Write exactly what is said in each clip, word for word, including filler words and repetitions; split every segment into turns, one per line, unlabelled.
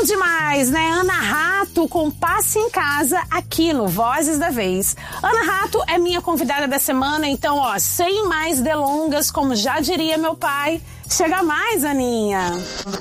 demais, né? Ana Rato com Passe em Casa aqui no Vozes da Vez. Ana Rato é minha convidada da semana, então, ó, sem mais delongas, como já diria meu pai, chega mais, Aninha.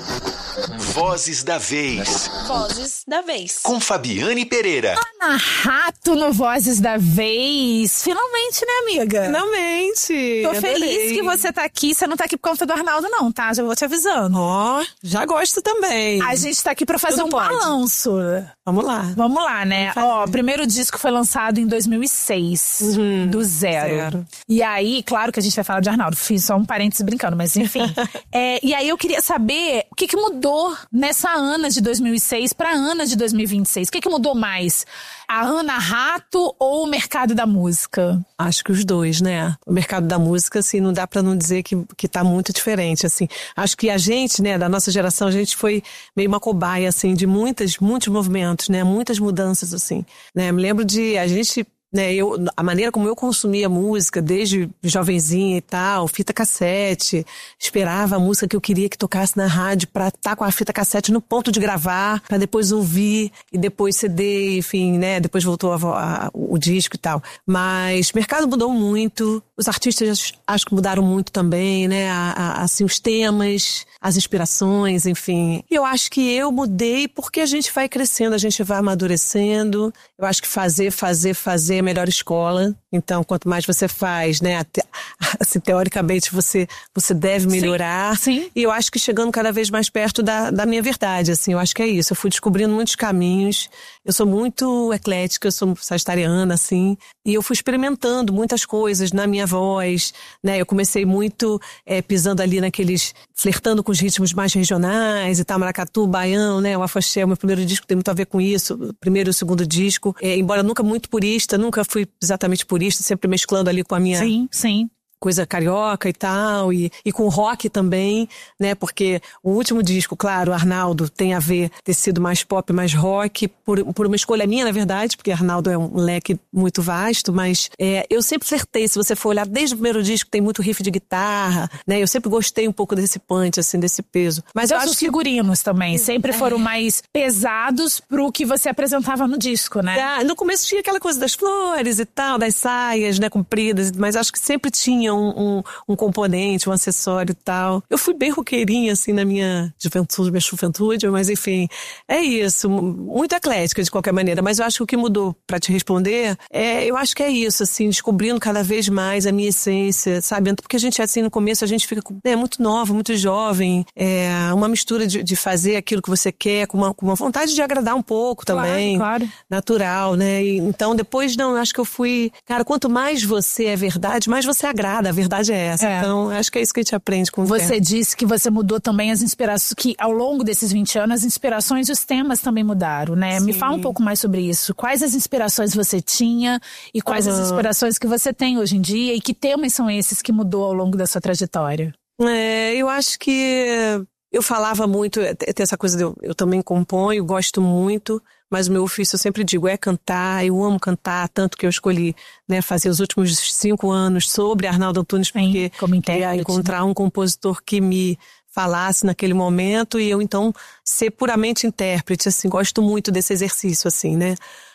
Vozes da Vez.
Vozes da Vez.
Com Fabiane Pereira.
Ana Rato no Vozes da Vez. Finalmente, né, amiga?
Finalmente.
Tô feliz que você tá aqui. Você não tá aqui por conta do Arnaldo, não, tá? Já vou te avisando.
Ó, oh, já gosto também.
A gente tá aqui pra fazer
Tudo
um
pode.
balanço.
Vamos lá.
Vamos lá, né? Ó, o primeiro disco foi lançado em dois mil e seis.
Uhum.
Do zero.
Zero.
E aí, claro que a gente vai falar de Arnaldo. Fiz só um parênteses brincando, mas enfim. é, e aí eu queria saber o que, que mudou nessa Ana de dois mil e seis pra Ana de dois mil e vinte e seis. O que, que mudou mais? A Ana Rato ou o mercado da música?
Acho que os dois, né? O mercado da música, assim, não dá pra não dizer que, que tá muito diferente, assim. Acho que a gente, né, da nossa geração, a gente foi meio uma cobaia, assim, de muitas, muitos movimentos, né? Muitas mudanças, assim, né? Me lembro de a gente... Né, eu, a maneira como eu consumia música, desde jovenzinha e tal, fita cassete, esperava a música que eu queria que tocasse na rádio pra estar com a fita cassete no ponto de gravar, pra depois ouvir, e depois C D, enfim, né, depois voltou a, a, o disco e tal. Mas o mercado mudou muito, os artistas acho que mudaram muito também, né, a, a, assim, os temas, as inspirações, enfim. E eu acho que eu mudei porque a gente vai crescendo, a gente vai amadurecendo. Eu acho que fazer, fazer, fazer é a melhor escola. Então, quanto mais você faz, né, até, assim, teoricamente você, você deve melhorar.
Sim, sim.
E eu acho que chegando cada vez mais perto da, da minha verdade, assim, eu acho que é isso. Eu fui descobrindo muitos caminhos. Eu sou muito eclética, eu sou sagitariana, assim. E eu fui experimentando muitas coisas na minha voz, né. Eu comecei muito é, pisando ali naqueles, flertando com os ritmos mais regionais e tal, maracatu, baião, né, o afoxé, o meu primeiro disco tem muito a ver com isso, o primeiro e o segundo disco. É, embora nunca muito purista, nunca fui exatamente purista, sempre mesclando ali com a minha...
Sim, sim.
coisa carioca e tal, e, e com rock também, né, porque o último disco, claro, Arnaldo tem a ver, ter sido mais pop, mais rock, por, por uma escolha minha, na verdade, porque Arnaldo é um leque muito vasto, mas é, eu sempre flertei, se você for olhar desde o primeiro disco, tem muito riff de guitarra, né, eu sempre gostei um pouco desse punch, assim, desse peso. Mas eu
Os
acho que...
figurinos também sempre foram mais pesados pro que você apresentava no disco, né?
Ah, no começo tinha aquela coisa das flores e tal, das saias, né, compridas, mas acho que sempre tinha Um, um, um componente, um acessório e tal. Eu fui bem roqueirinha, assim, na minha juventude, minha juventude, mas enfim, é isso. Muito eclética, de qualquer maneira. Mas eu acho que o que mudou, pra te responder, é, eu acho que é isso, assim, descobrindo cada vez mais a minha essência, sabe? Porque a gente, assim, no começo, a gente fica é, muito nova, muito jovem, é, uma mistura de, de fazer aquilo que você quer, com uma, com uma vontade de agradar um pouco também.
Claro, claro.
Natural, né? E, então, depois, não, eu acho que eu fui... Cara, quanto mais você é verdade, mais você agrada. A verdade é essa. É. Então, acho que é isso que a gente aprende com o
Você
tempo.
disse que você mudou também as inspirações, que ao longo desses vinte anos, as inspirações e os temas também mudaram, né?
Sim.
Me fala um pouco mais sobre isso. Quais as inspirações você tinha e quais uhum. as inspirações que você tem hoje em dia e que temas são esses que mudou ao longo da sua trajetória?
É, eu acho que eu falava muito, tem essa coisa de eu, eu também componho, gosto muito, mas o meu ofício, eu sempre digo, é cantar, eu amo cantar, tanto que eu escolhi, né, fazer os últimos cinco anos sobre Arnaldo Antunes, porque
como
ia encontrar um compositor que me falasse naquele momento e eu, então, ser puramente intérprete, assim, gosto muito desse exercício, assim, né.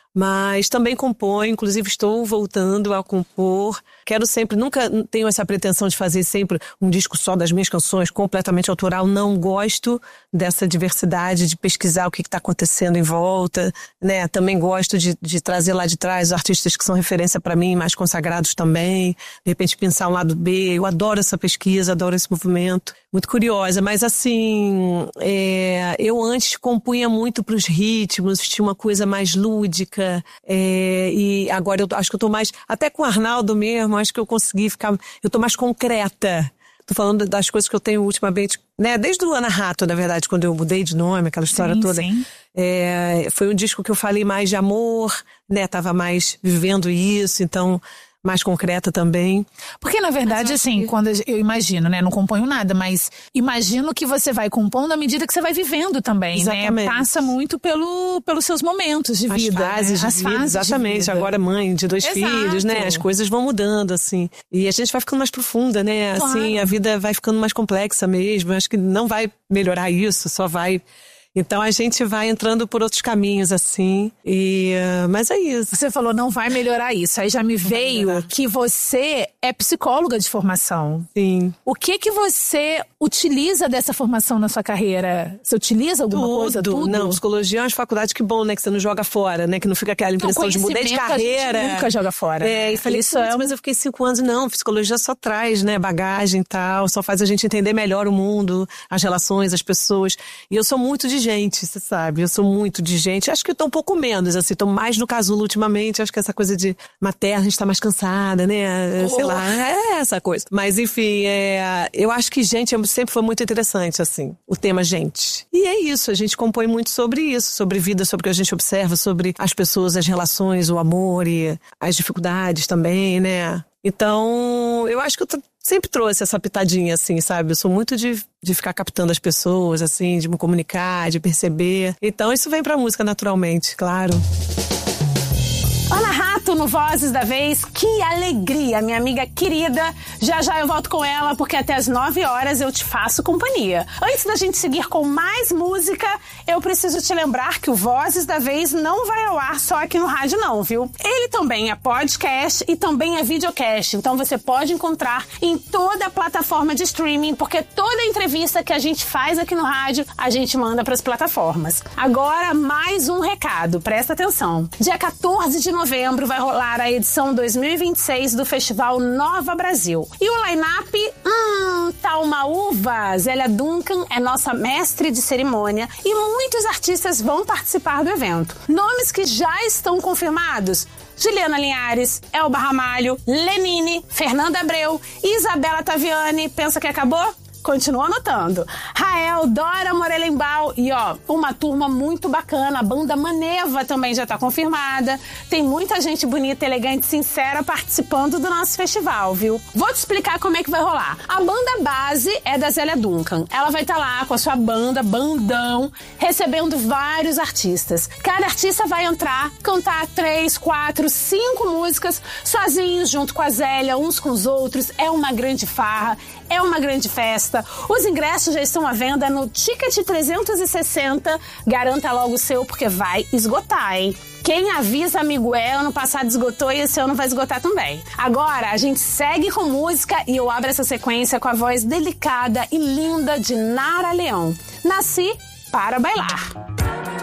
Mas também componho, inclusive estou voltando a compor. Quero sempre, nunca tenho essa pretensão de fazer sempre um disco só das minhas canções, completamente autoral. Não gosto dessa diversidade, de pesquisar o que está acontecendo em volta, né? Também gosto de, de trazer lá de trás artistas que são referência para mim, mais consagrados também. De repente pensar um lado B. Eu adoro essa pesquisa, adoro esse movimento. Muito curiosa, mas assim, é, eu antes compunha muito para os ritmos, tinha uma coisa mais lúdica. É, e agora eu acho que eu tô mais, até com o Arnaldo mesmo, acho que eu consegui ficar, eu tô mais concreta. Tô falando das coisas que eu tenho ultimamente, né, desde o Ana Rato, na verdade, quando eu mudei de nome, aquela história
sim,
toda.
Sim.
É, foi um disco que eu falei mais de amor, né, tava mais vivendo isso, então... mais concreta também.
Porque, na verdade, assim, que... quando eu imagino, né, não componho nada, mas imagino que você vai compondo à medida que você vai vivendo também,
exatamente.
Né? Passa muito pelo, pelos seus momentos de
As
vida.
Fases
né?
de
As
vida,
fases
exatamente.
de vida.
Agora mãe de dois
Exato.
filhos, né? As coisas vão mudando, assim. E a gente vai ficando mais profunda, né?
Claro.
Assim, a vida vai ficando mais complexa mesmo. Acho que não vai melhorar isso, só vai... Então a gente vai entrando por outros caminhos, assim. E, uh, mas é isso.
Você falou, não vai melhorar isso. Aí já me veio que você é psicóloga de formação.
Sim.
O que que você utiliza dessa formação na sua carreira? Você utiliza alguma
tudo.
coisa? Tudo?
Não, psicologia é uma faculdade que bom, né? Que você não joga fora, né? Que não fica aquela impressão
não,
de mudei de carreira.
A gente nunca joga fora.
É, e falei, isso é, mas eu fiquei cinco anos. Não, psicologia só traz, né? Bagagem e tal, só faz a gente entender melhor o mundo, as relações, as pessoas. E eu sou muito de gente, você sabe? Eu sou muito de gente. Acho que eu tô um pouco menos, assim, tô mais no casulo ultimamente. Acho que essa coisa de materna, a gente tá mais cansada, né? Sei oh. lá, é essa coisa. Mas, enfim, é, eu acho que gente sempre foi muito interessante, assim, o tema gente. E é isso, a gente compõe muito sobre isso, sobre vida, sobre o que a gente observa, sobre as pessoas, as relações, o amor e as dificuldades também, né? Então, eu acho que eu t- sempre trouxe essa pitadinha, assim, sabe? Eu sou muito de, de ficar captando as pessoas, assim, de me comunicar, de perceber. Então, isso vem pra música naturalmente, claro.
Ana Rato no Vozes da Vez, que alegria, minha amiga querida. Já já eu volto com ela, porque até as nove horas eu te faço companhia. Antes da gente seguir com mais música, eu preciso te lembrar que o Vozes da Vez não vai ao ar só aqui no rádio não, viu? Ele também é podcast e também é videocast, então você pode encontrar em toda a plataforma de streaming, porque toda entrevista que a gente faz aqui no rádio, a gente manda para as plataformas. Agora, mais um recado, presta atenção. Dia quatorze de novembro vai rolar a edição dois mil e vinte e seis do Festival Nova Brasil. E o line-up, hum, tá uma uva. Zélia Duncan é nossa mestre de cerimônia e muitos artistas vão participar do evento. Nomes que já estão confirmados: Juliana Linhares, Elba Ramalho, Lenine, Fernanda Abreu, Isabela Taviani. Pensa que acabou? Continua anotando. Rael, Dora Morelenbaum e, ó, uma turma muito bacana. A banda Maneva também já tá confirmada. Tem muita gente bonita, elegante, sincera participando do nosso festival, viu? Vou te explicar como é que vai rolar. A banda base é da Zélia Duncan. Ela vai estar tá lá com a sua banda, bandão, recebendo vários artistas. Cada artista vai entrar, cantar três, quatro, cinco músicas sozinhos, junto com a Zélia, uns com os outros. É uma grande farra, é uma grande festa. Os ingressos já estão à venda no Ticket trezentos e sessenta. Garanta logo o seu, porque vai esgotar, hein? Quem avisa, amigo, é, ano passado esgotou e esse ano vai esgotar também. Agora, a gente segue com música e eu abro essa sequência com a voz delicada e linda de Nara Leão. Nasci para bailar.